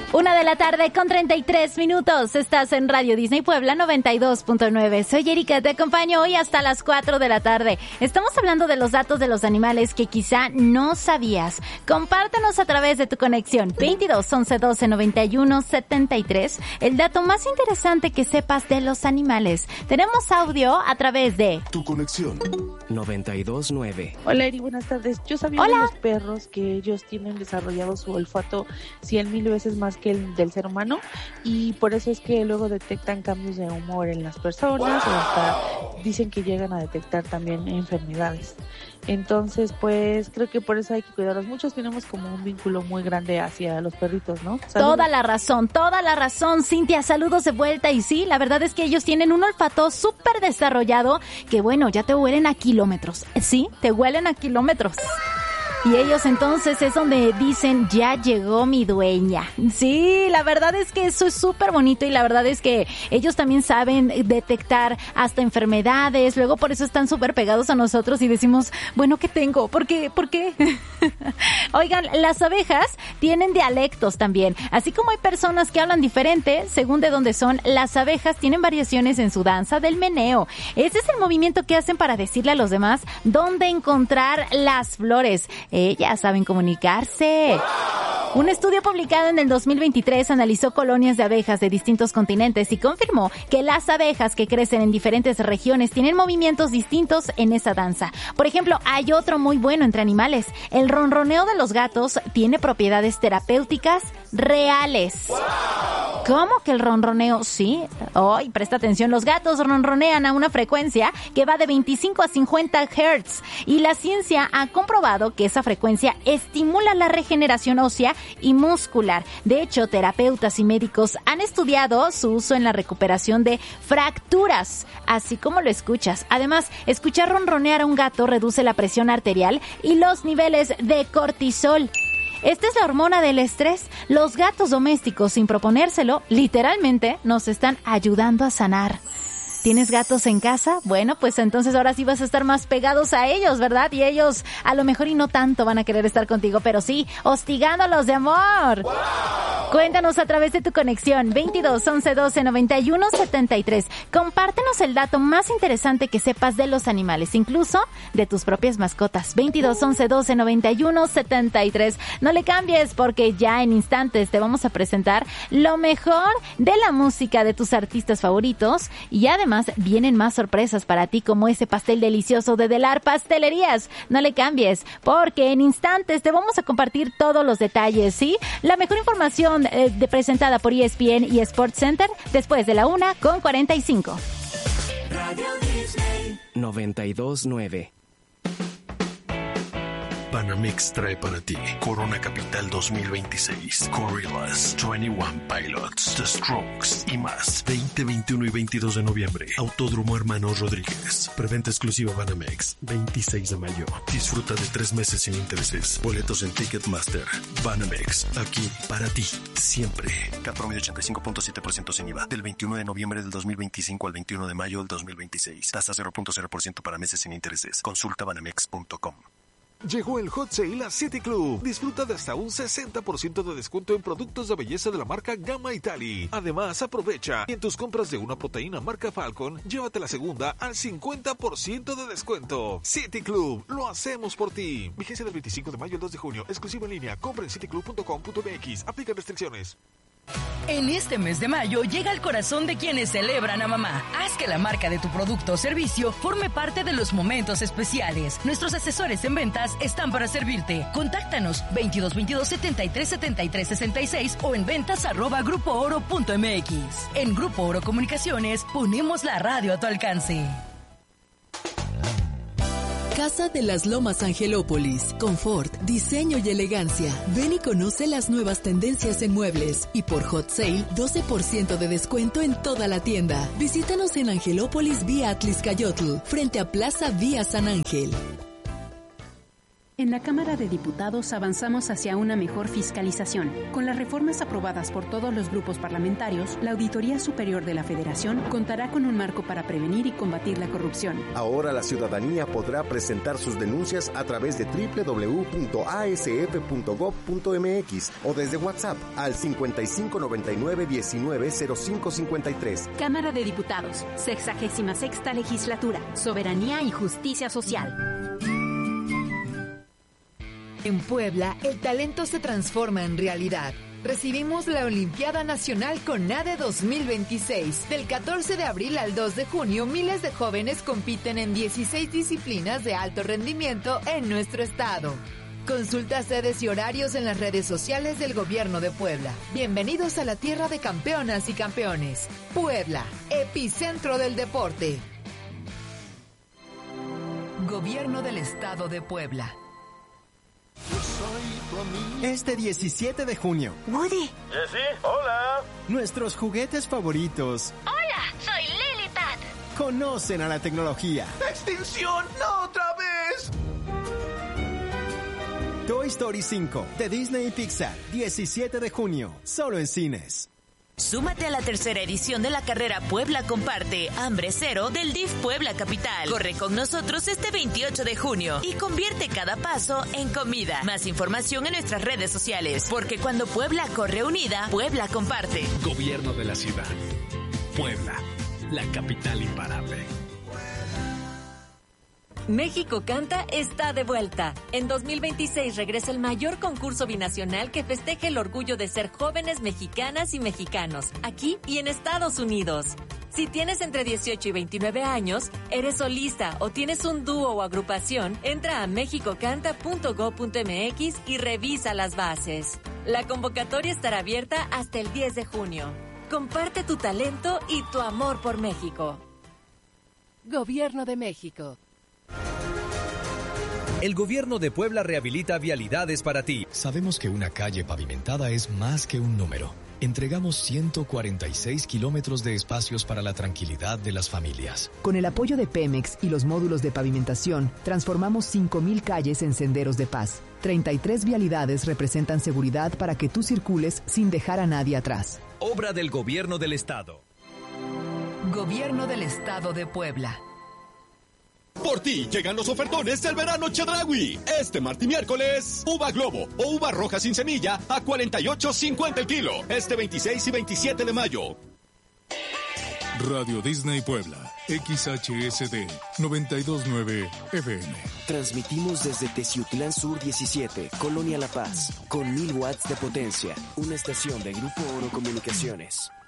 1:33 p.m. Estás en Radio Disney Puebla 92.9. Soy Erika, te acompaño hoy hasta las 4 p.m. Estamos hablando de los datos de los animales que quizá no sabías. Compártenos a través de tu conexión 22 11 12 91 73 el dato más interesante que sepas de los animales. Tenemos audio a través de tu conexión 92.9. Hola Eri, buenas tardes. Yo sabía de los perros que ellos tienen desarrollado su olfato 100,000 veces más que el del ser humano, y por eso es que luego detectan cambios de humor en las personas, o hasta dicen que llegan a detectar también enfermedades. Entonces, pues creo que por eso hay que cuidarlos. Muchos tenemos como un vínculo muy grande hacia los perritos, ¿no? Saludos. Toda la razón, Cintia, saludos de vuelta. Y sí, la verdad es que ellos tienen un olfato súper desarrollado que, bueno, ya te huelen a kilómetros. Sí, te huelen a kilómetros. Y ellos entonces es donde dicen, ya llegó mi dueña. Sí, la verdad es que eso es súper bonito, y la verdad es que ellos también saben detectar hasta enfermedades. Luego por eso están súper pegados a nosotros y decimos, bueno, ¿qué tengo? ¿Por qué? Oigan, las abejas tienen dialectos también. Así como hay personas que hablan diferente según de dónde son, las abejas tienen variaciones en su danza del meneo. Ese es el movimiento que hacen para decirle a los demás dónde encontrar las flores. Ellas saben comunicarse. ¡Wow! Un estudio publicado en el 2023 analizó colonias de abejas de distintos continentes y confirmó que las abejas que crecen en diferentes regiones tienen movimientos distintos en esa danza. Por ejemplo, hay otro muy bueno entre animales. El ronroneo de los gatos tiene propiedades terapéuticas reales. ¡Wow! ¿Cómo que el ronroneo? Sí. Ay, presta atención, los gatos ronronean a una frecuencia que va de 25 a 50 Hz. Y la ciencia ha comprobado que esa frecuencia estimula la regeneración ósea y muscular. De hecho, terapeutas y médicos han estudiado su uso en la recuperación de fracturas, así como lo escuchas. Además, escuchar ronronear a un gato reduce la presión arterial y los niveles de cortisol. Esta es la hormona del estrés. Los gatos domésticos, sin proponérselo, literalmente nos están ayudando a sanar. ¿Tienes gatos en casa? Bueno, pues entonces ahora sí vas a estar más pegados a ellos, ¿verdad? Y ellos a lo mejor y no tanto van a querer estar contigo, pero sí, hostigándolos de amor. ¡Wow! Cuéntanos a través de tu conexión 22 11 12 91 73. Compártenos el dato más interesante que sepas de los animales, incluso de tus propias mascotas. 22 11 12 91 73. No le cambies, porque ya en instantes te vamos a presentar lo mejor de la música de tus artistas favoritos, y además vienen más sorpresas para ti, como ese pastel delicioso de Delar Pastelerías. No le cambies, porque en instantes te vamos a compartir todos los detalles, ¿sí? La mejor información presentada por ESPN y Sports Center después de la 1:45. Radio Disney 92.9. Banamex trae para ti Corona Capital 2026, Gorillaz, 21 Pilots, The Strokes y más. 20, 21 y 22 de noviembre, Autódromo Hermanos Rodríguez. Preventa exclusiva Banamex, 26 de mayo. Disfruta de 3 meses sin intereses. Boletos en Ticketmaster. Banamex, aquí para ti, siempre. CAT promedio 85.7% sin IVA. Del 21 de noviembre del 2025 al 21 de mayo del 2026. Tasa 0.0% para meses sin intereses. Consulta banamex.com. Llegó el Hot Sale a City Club. Disfruta de hasta un 60% de descuento en productos de belleza de la marca Gamma Italy. Además, aprovecha y en tus compras de una proteína marca Falcon, llévate la segunda al 50% de descuento. City Club, lo hacemos por ti. Vigencia del 25 de mayo al 2 de junio. Exclusivo en línea. Compra en cityclub.com.mx. Aplican restricciones. En este mes de mayo llega al corazón de quienes celebran a mamá. Haz que la marca de tu producto o servicio forme parte de los momentos especiales. Nuestros asesores en ventas están para servirte. Contáctanos 22 22 73 73 66 o en ventas@grupooro.mx. En Grupo Oro Comunicaciones ponemos la radio a tu alcance. Casa de las Lomas Angelópolis. Confort, diseño y elegancia. Ven y conoce las nuevas tendencias en muebles. Y por Hot Sale, 12% de descuento en toda la tienda. Visítanos en Angelópolis vía Atliscayotl, frente a Plaza Vía San Ángel. En la Cámara de Diputados avanzamos hacia una mejor fiscalización. Con las reformas aprobadas por todos los grupos parlamentarios, la Auditoría Superior de la Federación contará con un marco para prevenir y combatir la corrupción. Ahora la ciudadanía podrá presentar sus denuncias a través de www.asf.gov.mx o desde WhatsApp al 5599-190553. Cámara de Diputados, 66ª Legislatura, Soberanía y Justicia Social. En Puebla, el talento se transforma en realidad. Recibimos la Olimpiada Nacional CONADE 2026. Del 14 de abril al 2 de junio, miles de jóvenes compiten en 16 disciplinas de alto rendimiento en nuestro estado. Consulta sedes y horarios en las redes sociales del Gobierno de Puebla. Bienvenidos a la tierra de campeonas y campeones. Puebla, epicentro del deporte. Gobierno del Estado de Puebla. Este 17 de junio. Woody. Jessie, hola. Nuestros juguetes favoritos. Hola, soy Lilipad. Conocen a la tecnología. ¡Extinción! ¡No otra vez! Toy Story 5 de Disney y Pixar, 17 de junio, solo en cines. Súmate a la tercera edición de la carrera Puebla Comparte, Hambre Cero del DIF Puebla Capital. Corre con nosotros este 28 de junio y convierte cada paso en comida. Más información en nuestras redes sociales, porque cuando Puebla corre unida, Puebla comparte. Gobierno de la ciudad. Puebla, la capital imparable. México Canta está de vuelta. En 2026 regresa el mayor concurso binacional que festeje el orgullo de ser jóvenes mexicanas y mexicanos, aquí y en Estados Unidos. Si tienes entre 18 y 29 años, eres solista o tienes un dúo o agrupación, entra a mexicocanta.go.mx y revisa las bases. La convocatoria estará abierta hasta el 10 de junio. Comparte tu talento y tu amor por México. Gobierno de México. El Gobierno de Puebla rehabilita vialidades para ti. Sabemos que una calle pavimentada es más que un número. Entregamos 146 kilómetros de espacios para la tranquilidad de las familias. Con el apoyo de Pemex y los módulos de pavimentación, transformamos 5,000 calles en senderos de paz. 33 vialidades representan seguridad para que tú circules sin dejar a nadie atrás. Obra del Gobierno del Estado. Gobierno del Estado de Puebla. Por ti llegan los ofertones del verano Chedraui. Este martes y miércoles, uva Globo o uva roja sin semilla a $48.50 el kilo. Este 26 y 27 de mayo. Radio Disney Puebla, XHSD 92.9 FM. Transmitimos desde Teciutlán Sur 17, Colonia La Paz, con 1000 watts de potencia. Una estación de Grupo Oro Comunicaciones.